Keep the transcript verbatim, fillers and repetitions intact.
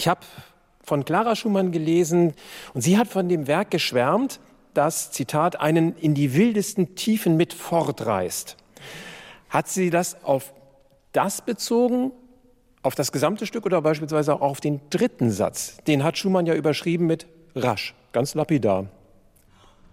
Ich habe von Clara Schumann gelesen und sie hat von dem Werk geschwärmt, das, Zitat, einen in die wildesten Tiefen mit fortreißt. Hat sie das auf das bezogen, auf das gesamte Stück oder beispielsweise auch auf den dritten Satz? Den hat Schumann ja überschrieben mit rasch, ganz lapidar.